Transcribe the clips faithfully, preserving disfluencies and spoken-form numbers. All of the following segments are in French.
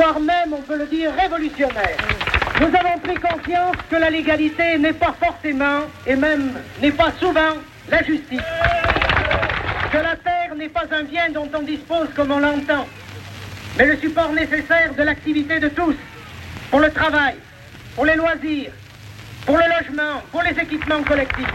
voire même, on peut le dire, révolutionnaire. Nous avons pris conscience que la légalité n'est pas forcément, et même n'est pas souvent, la justice. Que la terre n'est pas un bien dont on dispose comme on l'entend, mais le support nécessaire de l'activité de tous, pour le travail, pour les loisirs, pour le logement, pour les équipements collectifs.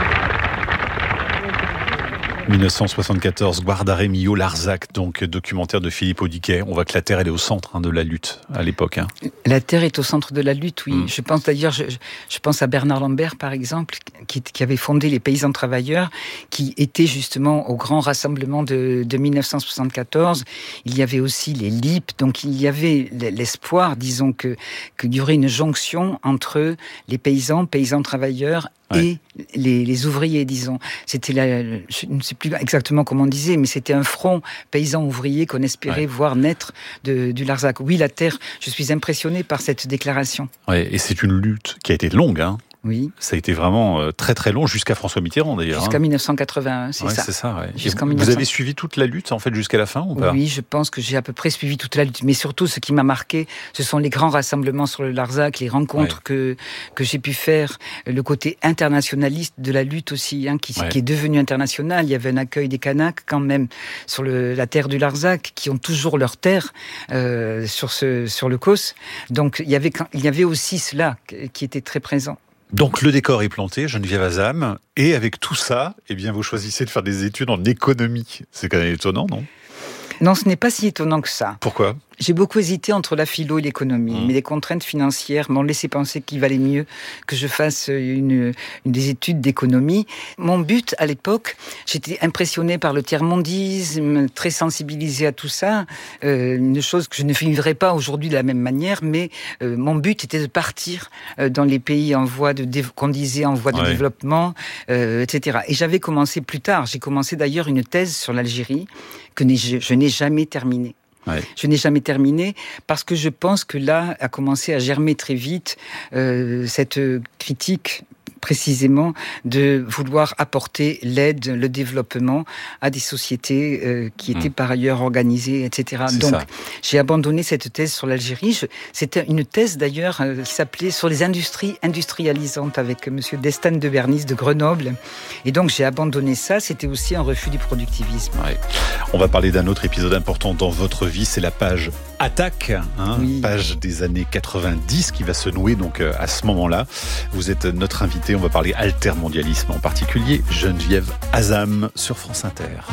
dix-neuf cent soixante-quatorze, Guardaremio, Larzac, donc documentaire de Philippe Audiquet. On voit que la terre, elle est au centre hein, de la lutte à l'époque. Hein. La terre est au centre de la lutte, oui. Mmh. Je pense d'ailleurs, je, je pense à Bernard Lambert, par exemple, qui, qui avait fondé les Paysans Travailleurs, qui était justement au grand rassemblement de, de dix-neuf cent soixante-quatorze. Il y avait aussi les L I P, donc il y avait l'espoir, disons, que qu'il y aurait une jonction entre les paysans, paysans travailleurs, et ouais. les, les ouvriers, disons. C'était la, je ne sais plus exactement comment on disait, mais c'était un front paysan-ouvrier qu'on espérait ouais. voir naître de, du Larzac. Oui, la terre, je suis impressionné par cette déclaration. Ouais, et c'est une lutte qui a été longue, hein. Oui. Ça a été vraiment euh, très très long, jusqu'à François Mitterrand d'ailleurs. Jusqu'à hein. dix-neuf cent quatre-vingt-un, c'est ouais, ça. C'est ça ouais. Jusqu'en vous mille neuf cents. avez suivi toute la lutte en fait jusqu'à la fin ou pas ? Oui, je pense que j'ai à peu près suivi toute la lutte. Mais surtout, ce qui m'a marqué, ce sont les grands rassemblements sur le Larzac, les rencontres ouais. que que j'ai pu faire, le côté internationaliste de la lutte aussi, hein, qui, ouais. qui est devenu international. Il y avait un accueil des Kanaks quand même sur le, la terre du Larzac, qui ont toujours leur terre euh, sur ce sur le Causse. Donc il y avait il y avait aussi cela qui était très présent. Donc le décor est planté, Geneviève Azam, et avec tout ça, eh bien vous choisissez de faire des études en économie. C'est quand même étonnant, non ? Non, ce n'est pas si étonnant que ça. Pourquoi ? J'ai beaucoup hésité entre la philo et l'économie, mmh. mais les contraintes financières m'ont laissé penser qu'il valait mieux que je fasse une, une des études d'économie. Mon but, à l'époque, j'étais impressionnée par le tiers-mondisme, très sensibilisée à tout ça, euh, une chose que je ne vivrai pas aujourd'hui de la même manière, mais euh, mon but était de partir euh, dans les pays en voie de, dé- qu'on disait en voie de ouais. développement, euh, et cetera. Et j'avais commencé plus tard, j'ai commencé d'ailleurs une thèse sur l'Algérie que je, je n'ai jamais terminée. Ouais. Je n'ai jamais terminé parce que je pense que là a commencé à germer très vite euh, cette critique précisément de vouloir apporter l'aide, le développement à des sociétés euh, qui étaient mmh. par ailleurs organisées, et cetera. C'est Donc, ça. J'ai abandonné cette thèse sur l'Algérie. Je, c'était une thèse d'ailleurs euh, qui s'appelait sur les industries industrialisantes avec Monsieur Destane de Bernis de Grenoble. Et donc, j'ai abandonné ça. C'était aussi un refus du productivisme. Ouais. On va parler d'un autre épisode important dans votre vie. C'est la page Attaque, hein, oui. page des années quatre-vingt-dix qui va se nouer donc euh, à ce moment-là. Vous êtes notre invité. On va parler altermondialisme, en particulier Geneviève Azam sur France Inter.